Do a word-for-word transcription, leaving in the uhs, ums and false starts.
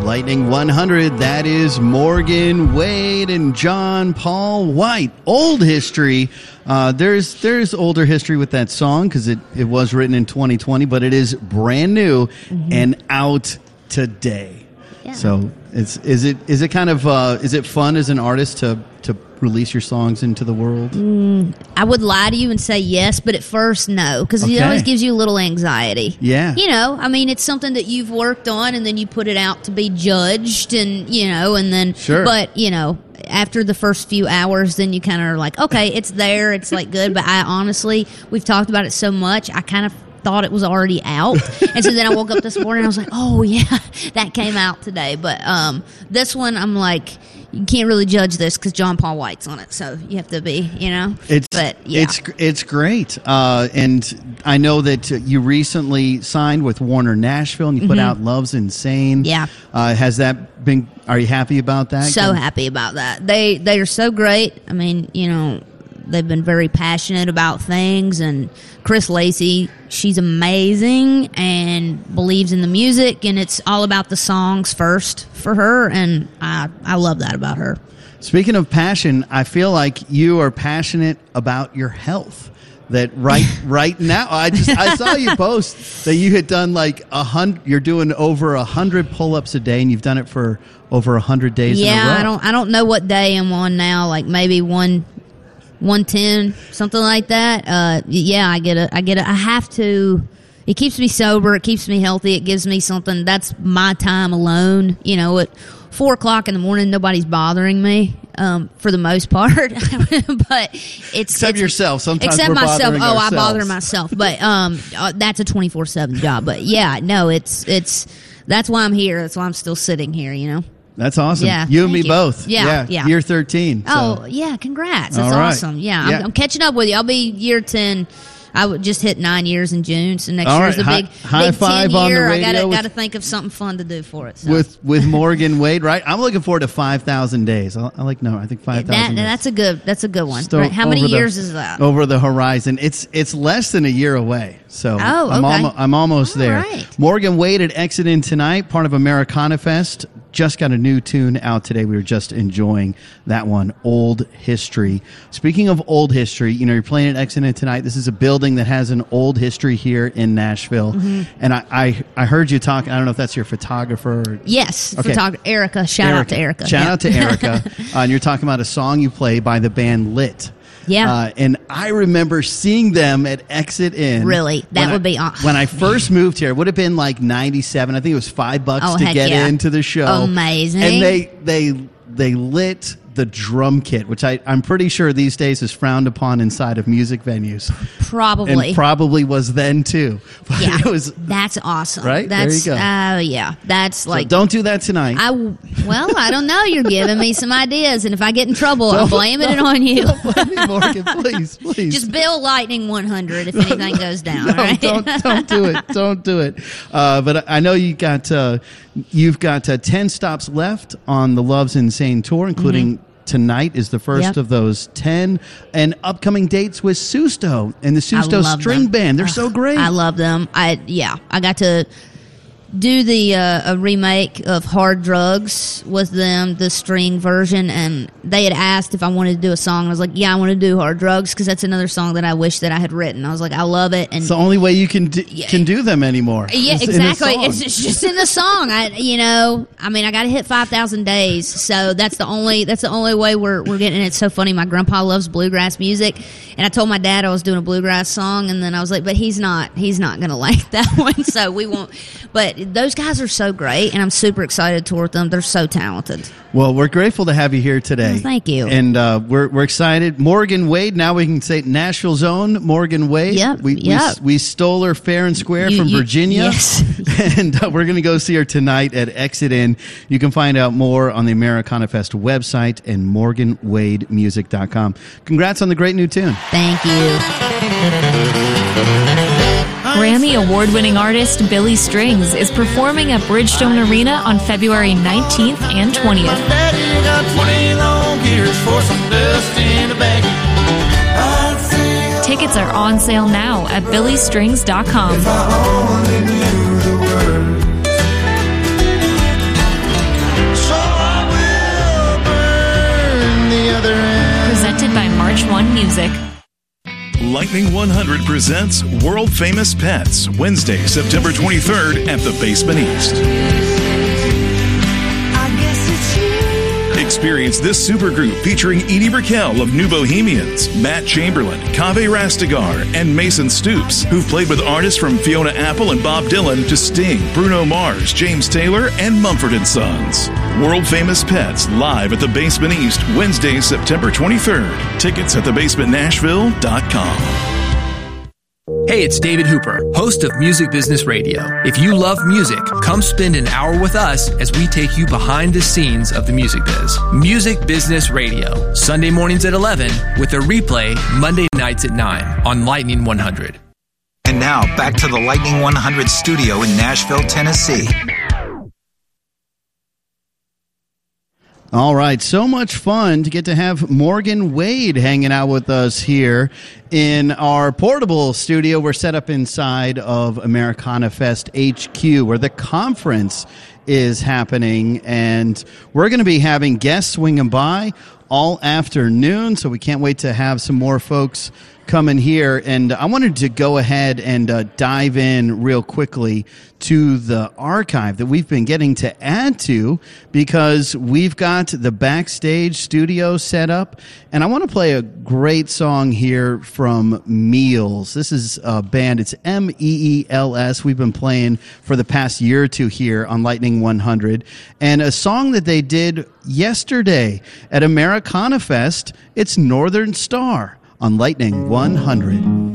Lightning one hundred, that is Morgan Wade and John Paul White. Old history. Uh, there's there's older history with that song because it, it was written in twenty twenty, but it is brand new mm-hmm. and out today. Yeah. So it's is it is it kind of uh, is it fun as an artist to to release your songs into the world? Mm, I would lie to you and say yes, but at first no, because okay. it always gives you a little anxiety. Yeah. You know, I mean, it's something that you've worked on and then you put it out to be judged and, you know, and then, sure. but, you know, after the first few hours, then you kind of are like, okay, it's there, it's like good, but I honestly, we've talked about it so much, I kind of thought it was already out. And so then I woke up this morning and I was like, oh yeah, that came out today. But um, this one, I'm like, you can't really judge this because John Paul White's on it, so you have to be, you know. It's but yeah. it's it's great, uh, and I know that you recently signed with Warner Nashville, and you put mm-hmm. out "Love's Insane." Yeah, uh, has that been? Are you happy about that? So happy about that. They they are so great. I mean, you know, they've been very passionate about things, and Chris Lacey, she's amazing and believes in the music, and it's all about the songs first for her, and I I love that about her. Speaking of passion, I feel like you are passionate about your health. That right right now, I just I saw you post that you had done like a hundred. You're doing over a hundred pull-ups a day, and you've done it for over a hundred days. Yeah, in a row. I don't I don't know what day I'm on now. Like maybe one. one ten, something like that. Uh, yeah, I get a, I get a, I have to, it keeps me sober. It keeps me healthy. It gives me something. That's my time alone. You know, at four o'clock in the morning, nobody's bothering me, um, for the most part, but it's, except it's, yourself. Sometimes except we're myself. Oh, ourselves. I bother myself, but, um, uh, that's a twenty-four seven job. But yeah, no, it's, it's, that's why I'm here. That's why I'm still sitting here, you know? That's awesome. Yeah, you and me you. both. Yeah, yeah, yeah. Year thirteen. So. Oh, yeah, congrats. That's right. awesome. Yeah, yeah. I'm, I'm catching up with you. I'll be year ten. I would just hit nine years in June, so next All year's right. the big, high, big high five ten on year. the I radio gotta with, gotta think of something fun to do for it. So. With with Morgan Wade, right? I'm looking forward to five thousand days. I, I like no, I think five thousand. That, that's a good. That's a good one. Still right. How many the, years is that? Over the horizon, it's it's less than a year away. So oh, okay. I'm, almo- I'm almost All there. Right. Morgan Wade at Exit In tonight, part of Americana Fest. Just got a new tune out today. We were just enjoying that one, Old History. Speaking of old history, you know, you're playing at Exit In tonight. This is a building that has an old history here in Nashville. Mm-hmm. And I, I I heard you talk, I don't know if that's your photographer. Or, yes, okay. photographer Erica. Shout Erica. out to Erica. Shout yeah. out to Erica. uh, and you're talking about a song you play by the band Lit. Yeah. Uh, and I remember seeing them at Exit In. Really? That would I, be awesome. When I first moved here, it would have been like ninety-seven. I think it was five bucks oh, to heck get yeah. into the show. Amazing. And they they they lit the drum kit, which I, I'm pretty sure these days is frowned upon inside of music venues. Probably. And probably was then too. But yeah. It was, that's awesome. Right? That's, there you go. Oh, uh, yeah. That's like. So don't do that tonight. I, well, I don't know. You're giving me some ideas, and if I get in trouble, I'm blaming it on you. Don't blame me, Morgan. Please, please. Just bill Lightning one hundred if anything goes down. No, right? don't don't do it. Don't do it. Uh, but I know you got uh, you've got uh, ten stops left on the Love's Insane tour, including. Mm-hmm. Tonight is the first yep. of those ten, and upcoming dates with Susto and the Susto String them. Band. They're uh, so great. I love them. I yeah, I got to do the uh, a remake of Hard Drugs with them, the string version, and they had asked if I wanted to do a song. I was like, yeah, I want to do Hard Drugs because that's another song that I wish that I had written. I was like, I love it, and it's the only way you can do, yeah, can do them anymore. Yeah, it's exactly. It's, it's just in the song. I, you know, I mean, I got to hit five thousand days, so that's the only that's the only way we're we're getting. It's so funny. My grandpa loves bluegrass music, and I told my dad I was doing a bluegrass song, and then I was like, but he's not he's not gonna like that one, so we won't. But those guys are so great, and I'm super excited to tour with them. They're so talented. Well, we're grateful to have you here today. Well, thank you. And uh, we're we're excited. Morgan Wade. Now we can say Nashville's own Morgan Wade. Yep. We yep. we, we stole her fair and square you, from you, Virginia. Yes. And uh, we're going to go see her tonight at Exit In. You can find out more on the Americana Fest website and morgan wade music dot com. Congrats on the great new tune. Thank you. Grammy award-winning artist Billy Strings is performing at Bridgestone Arena on February nineteenth and twentieth. Daddy got twenty long years for some dust in the bag. Tickets are on sale now at billy strings dot com. If I only knew the words. music. Lightning one hundred presents World Famous Pets, Wednesday, September twenty-third at the Basement East. Experience this supergroup featuring Edie Brickell of New Bohemians, Matt Chamberlain, Kaveh Rastegar, and Mason Stoops, who've played with artists from Fiona Apple and Bob Dylan to Sting, Bruno Mars, James Taylor, and Mumford and Sons. World Famous Pets live at the Basement East, Wednesday, September twenty-third. Tickets at the basement nashville dot com. Hey, it's David Hooper, host of Music Business Radio. If you love music, come spend an hour with us as we take you behind the scenes of the music biz. Music Business Radio, Sunday mornings at eleven, with a replay Monday nights at nine on Lightning one hundred. And now, back to the Lightning one hundred studio in Nashville, Tennessee. All right, so much fun to get to have Morgan Wade hanging out with us here in our portable studio. We're set up inside of Americana Fest H Q, where the conference is happening, and we're going to be having guests swinging by all afternoon, so we can't wait to have some more folks come in here. And I wanted to go ahead and uh, dive in real quickly to the archive that we've been getting to add to, because we've got the backstage studio set up, and I want to play a great song here from Meals. This is a band, it's M E E L S. We've been playing for the past year or two here on Lightning one hundred, and a song that they did yesterday at Americana Fest, it's Northern Star on Lightning one hundred.